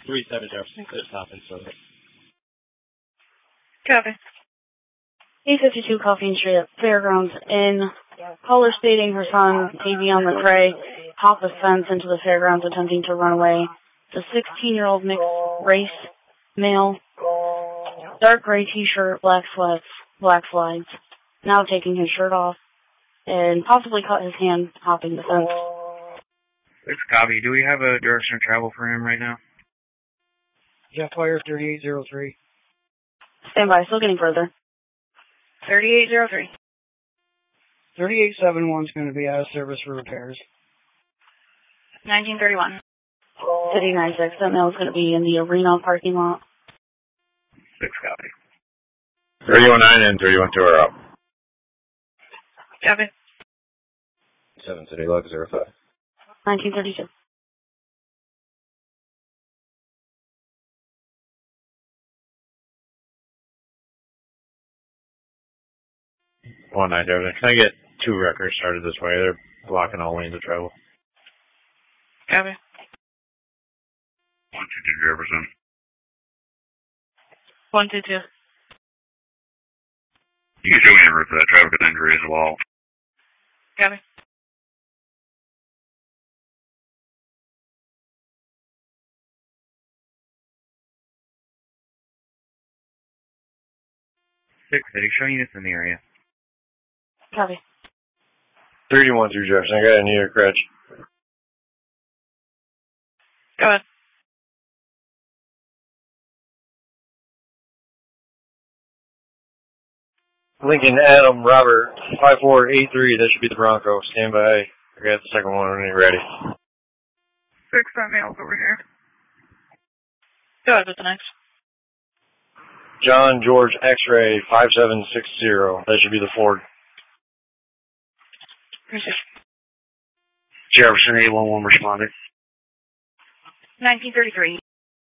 3-7 Jefferson, clear stop in service. Copy. 852 Coffee Street at Fairgrounds Inn. Caller stating her son, Davion McCrae, hopped the fence into the fairgrounds attempting to run away. The 16-year-old mixed race male, dark gray t-shirt, black slides, now taking his shirt off, and possibly cut his hand hopping the fence. 6 copy. Do we have a direction of travel for him right now? Jeff Wire 3803. Stand by, still getting further. 3803. 3871 is going to be out of service for repairs. 1931. City 96, that male is going to be in the arena parking lot. 6 copy. 319 and 312 are up. Copy. 7 City Log 05. 1932. One night over there. Can I get 2 records started this way? They're blocking all lanes of travel. Copy. 122 Jefferson. 122. You can show me a roof for that traffic with injury as well. Copy. City, show units in the area. Copy. 312 Jefferson. I got a New York Crutch. Go ahead. Lincoln Adam Robert 5483. That should be the Bronco. Stand by. I got the second one when you're ready. 6 males over here. Go ahead with the next. John George X-Ray 5760. That should be the Ford. Jefferson 811 responded. 1933.